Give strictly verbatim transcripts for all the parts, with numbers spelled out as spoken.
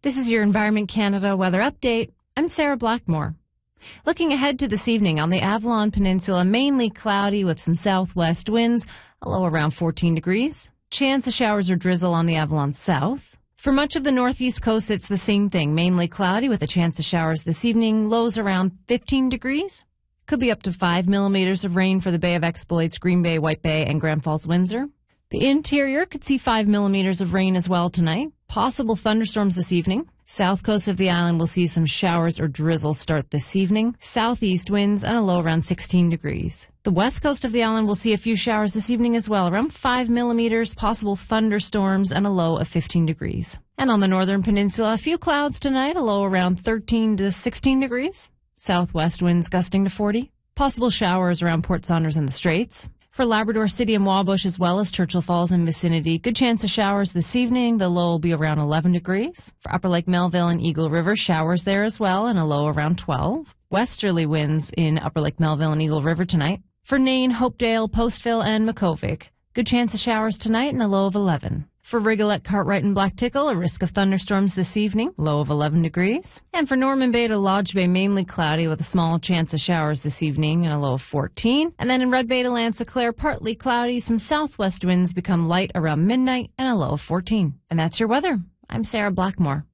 This is your Environment Canada weather update. I'm Sarah Blackmore. Looking ahead to this evening on the Avalon Peninsula, mainly cloudy with some southwest winds, a low around fourteen degrees. Chance of showers or drizzle on the Avalon South. For much of the northeast coast, it's the same thing, mainly cloudy with a chance of showers this evening, lows around fifteen degrees. Could be up to five millimeters of rain for the Bay of Exploits, Green Bay, White Bay, and Grand Falls, Windsor. The interior could see five millimeters of rain as well tonight. Possible thunderstorms this evening. South coast of the island will see some showers or drizzle start this evening. Southeast winds and a low around sixteen degrees. The west coast of the island will see a few showers this evening as well, around five millimeters, possible thunderstorms and a low of fifteen degrees. And on the northern peninsula, a few clouds tonight, a low around thirteen to sixteen degrees. Southwest winds gusting to forty. Possible showers around Port Saunders and the Straits. For Labrador City and Wabush, as well as Churchill Falls and vicinity, good chance of showers this evening. The low will be around eleven degrees. For Upper Lake Melville and Eagle River, showers there as well, and a low around twelve. Westerly winds in Upper Lake Melville and Eagle River tonight. For Nain, Hopedale, Postville, and Makovic, good chance of showers tonight and a low of eleven. For Rigolette, Cartwright, and Black Tickle, a risk of thunderstorms this evening, low of eleven degrees. And for Norman Bay to Lodge Bay, mainly cloudy with a small chance of showers this evening and a low of fourteen. And then in Red Bay to Lansa-Clare, partly cloudy, some southwest winds become light around midnight and a low of fourteen. And that's your weather. I'm Sarah Blackmore.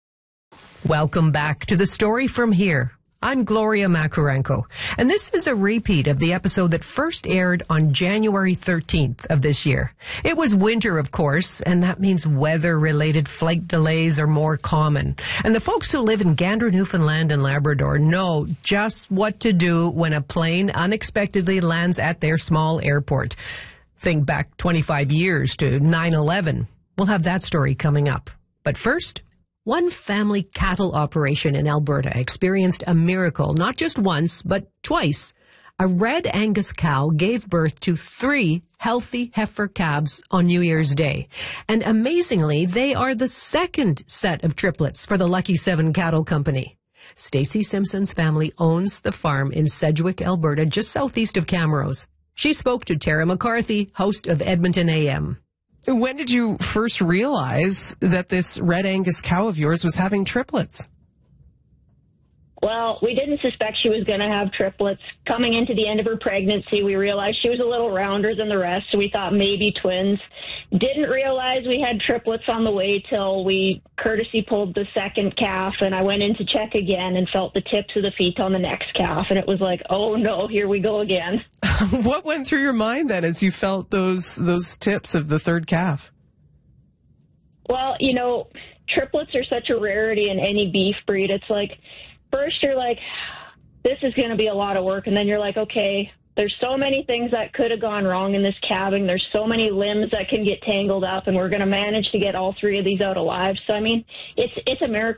Welcome back to The Story From Here. I'm Gloria Makurenko, and this is a repeat of the episode that first aired on January thirteenth of this year. It was winter, of course, and that means weather-related flight delays are more common. And the folks who live in Gander, Newfoundland and Labrador know just what to do when a plane unexpectedly lands at their small airport. Think back twenty-five years to nine eleven. We'll have that story coming up. But first, one family cattle operation in Alberta experienced a miracle, not just once, but twice. A red Angus cow gave birth to three healthy heifer calves on New Year's Day. And amazingly, they are the second set of triplets for the Lucky Seven Cattle Company. Stacy Simpson's family owns the farm in Sedgwick, Alberta, just southeast of Camrose. She spoke to Tara McCarthy, host of Edmonton A M. When did you first realize that this red Angus cow of yours was having triplets? Well, we didn't suspect she was going to have triplets. Coming into the end of her pregnancy, we realized she was a little rounder than the rest, so we thought maybe twins. Didn't realize we had triplets on the way till we courtesy pulled the second calf, and I went in to check again and felt the tips of the feet on the next calf, and it was like, oh no, here we go again. What went through your mind then as you felt those those tips of the third calf? Well, you know, triplets are such a rarity in any beef breed. It's like, first you're like, this is going to be a lot of work, and then you're like, okay, there's so many things that could have gone wrong in this calving. There's so many limbs that can get tangled up, and we're going to manage to get all three of these out alive. So, I mean, it's it's a miracle.